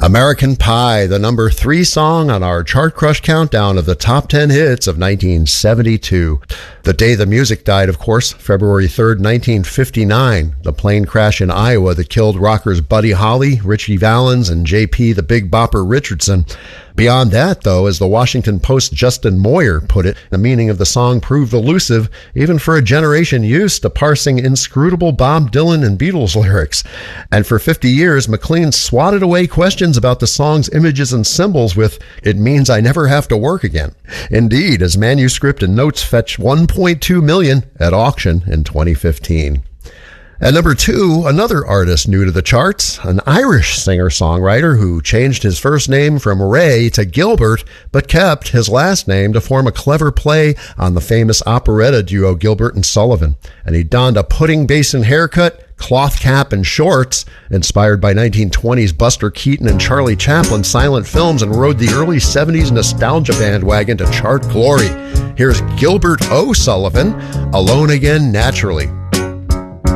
American Pie, the number 3 song on our Chart Crush countdown of the top 10 hits of 1972. The day the music died, of course, February 3rd, 1959, the plane crash in Iowa that killed rockers Buddy Holly, Richie Valens, and J.P. the Big Bopper Richardson. Beyond that, though, as the Washington Post's Justin Moyer put it, the meaning of the song proved elusive, even for a generation used to parsing inscrutable Bob Dylan and Beatles lyrics. And for 50 years, McLean swatted away questions about the song's images and symbols with, "It means I never have to work again." Indeed, his manuscript and notes fetched $1.2 million at auction in 2015. At number 2, another artist new to the charts, an Irish singer-songwriter who changed his first name from Ray to Gilbert, but kept his last name to form a clever play on the famous operetta duo Gilbert and Sullivan. And he donned a pudding basin haircut, cloth cap, and shorts, inspired by 1920s Buster Keaton and Charlie Chaplin silent films, and rode the early 70s nostalgia bandwagon to chart glory. Here's Gilbert O'Sullivan, Alone Again Naturally.